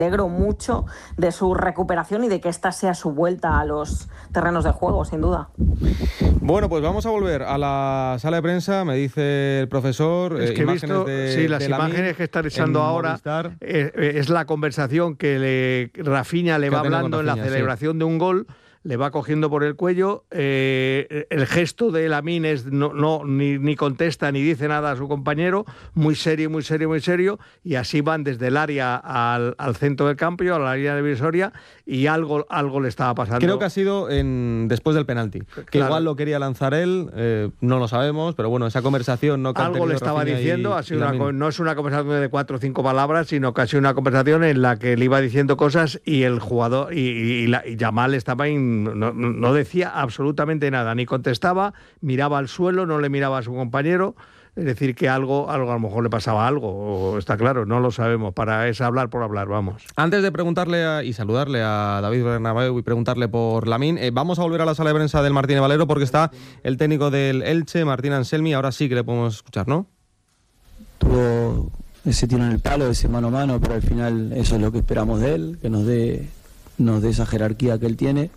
alegro mucho de su recuperación y de que esta sea su vuelta a los terrenos de juego, sin duda. Bueno, pues vamos a volver a la sala de prensa, me dice el profesor. Es que he visto, las imágenes que está echando ahora, es la conversación que Rafinha le va hablando en la celebración de un gol. Le va cogiendo por el cuello, el gesto de Lamine es ni contesta ni dice nada a su compañero, muy serio, y así van desde el área al centro del campo, a la línea divisoria, y algo le estaba pasando. Creo que ha sido después del penalti, que claro, igual lo quería lanzar él, no lo sabemos, pero bueno, esa conversación no que algo le estaba Rafinha diciendo, ha sido no es una conversación de 4 o 5 palabras, sino que ha sido una conversación en la que le iba diciendo cosas y el jugador y Yamal estaba no decía absolutamente nada, ni contestaba, miraba al suelo, no le miraba a su compañero. Es decir, que algo a lo mejor le pasaba algo, está claro, no lo sabemos, es hablar por hablar, vamos. Antes de preguntarle y saludarle a David Bernabéu y preguntarle por Lamine, vamos a volver a la sala de prensa del Martínez Valero porque está el técnico del Elche, Martín Anselmi, ahora sí que le podemos escuchar, ¿no? Tuvo ese tiro en el palo, ese mano a mano, pero al final eso es lo que esperamos de él, que nos dé esa jerarquía que él tiene,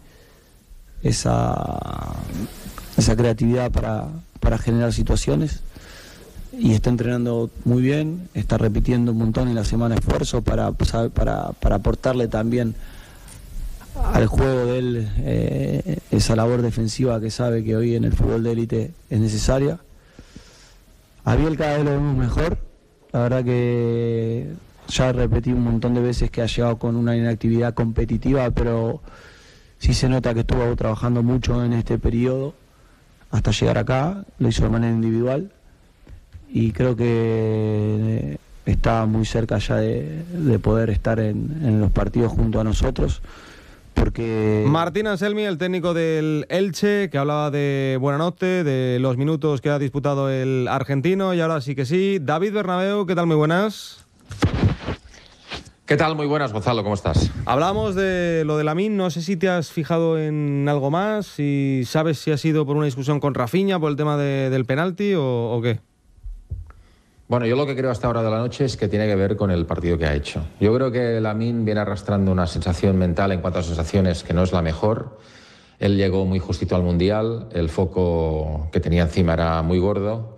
esa creatividad para generar situaciones, y está entrenando muy bien, está repitiendo un montón en la semana esfuerzo para aportarle también al juego de él esa labor defensiva que sabe que hoy en el fútbol de élite es necesaria. A Biel cada vez lo vemos mejor, la verdad que ya repetí un montón de veces que ha llegado con una inactividad competitiva, pero sí se nota que estuvo trabajando mucho en este periodo hasta llegar acá, lo hizo de manera individual y creo que está muy cerca ya de poder estar en los partidos junto a nosotros. Porque Martín Anselmi, el técnico del Elche, que hablaba de Buenanote, de los minutos que ha disputado el argentino, y ahora sí que sí. David Bernabéu, ¿qué tal? Muy buenas. ¿Qué tal? Muy buenas, Gonzalo, ¿cómo estás? Hablamos de lo de Lamine, no sé si te has fijado en algo más, si sabes si ha sido por una discusión con Rafinha, por el tema del penalti o qué. Bueno, yo lo que creo hasta ahora de la noche es que tiene que ver con el partido que ha hecho. Yo creo que Lamine viene arrastrando una sensación mental en cuanto a sensaciones que no es la mejor. Él llegó muy justito al Mundial, el foco que tenía encima era muy gordo.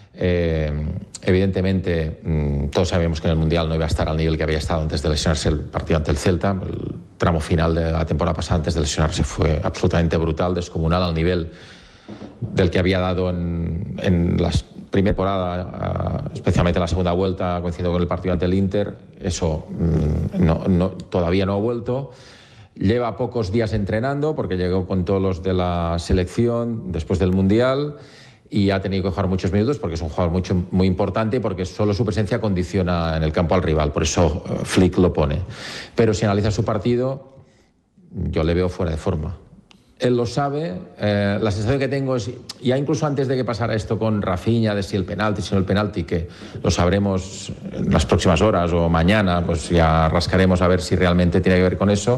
Evidentemente, todos sabíamos que en el Mundial no iba a estar al nivel que había estado antes de lesionarse el partido ante el Celta. El tramo final de la temporada pasada antes de lesionarse fue absolutamente brutal, descomunal al nivel del que había dado en las primera temporada, especialmente en la segunda vuelta, coincidiendo con el partido ante el Inter. Eso todavía no ha vuelto. Lleva pocos días entrenando porque llegó con todos los de la selección después del Mundial y ha tenido que jugar muchos minutos porque es un jugador muy importante y porque solo su presencia condiciona en el campo al rival. Por eso Flick lo pone. Pero si analiza su partido, yo le veo fuera de forma. Él lo sabe, la sensación que tengo es, ya incluso antes de que pasara esto con Rafinha, de si el penalti, si no el penalti, que lo sabremos en las próximas horas o mañana, pues ya rascaremos a ver si realmente tiene que ver con eso,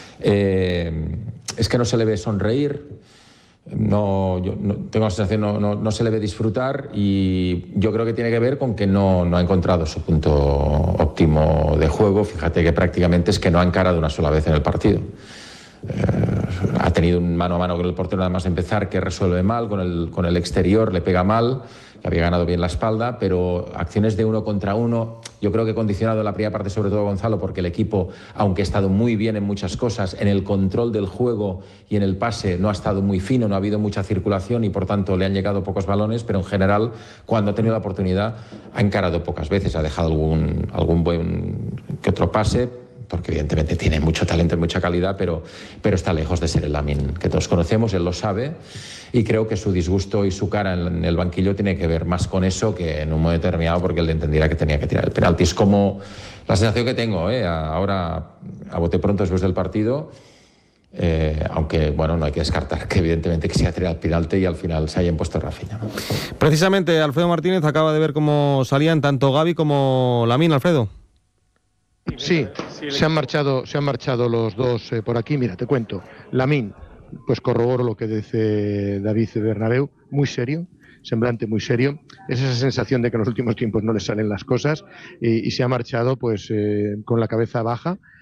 es que no se le ve sonreír, yo tengo la sensación no se le ve disfrutar y yo creo que tiene que ver con que no ha encontrado su punto óptimo de juego. Fíjate que prácticamente es que no ha encarado una sola vez en el partido. Ha tenido un mano a mano con el portero nada más empezar que resuelve mal, con el exterior le pega mal, que había ganado bien la espalda, pero acciones de 1 contra 1, yo creo que condicionado la primera parte sobre todo Gonzalo, porque el equipo, aunque ha estado muy bien en muchas cosas, en el control del juego y en el pase no ha estado muy fino, no ha habido mucha circulación y por tanto le han llegado pocos balones, pero en general cuando ha tenido la oportunidad ha encarado pocas veces, ha dejado algún buen que otro pase, porque evidentemente tiene mucho talento y mucha calidad, pero está lejos de ser el Lamine que todos conocemos, él lo sabe, y creo que su disgusto y su cara en el banquillo tiene que ver más con eso que en un momento determinado porque él entendiera que tenía que tirar el penalti. Es como la sensación que tengo ahora, a bote pronto después del partido, aunque bueno, no hay que descartar que evidentemente que se haya tirado el penalti y al final se haya impuesto Rafinha, ¿no? Precisamente Alfredo Martínez acaba de ver cómo salían tanto Gavi como Lamine, Alfredo. Sí, se han marchado los dos por aquí. Mira, te cuento. Lamine, pues corroboro lo que dice David Bernabéu, muy serio, semblante muy serio. Es esa sensación de que en los últimos tiempos no le salen las cosas y se ha marchado pues con la cabeza baja.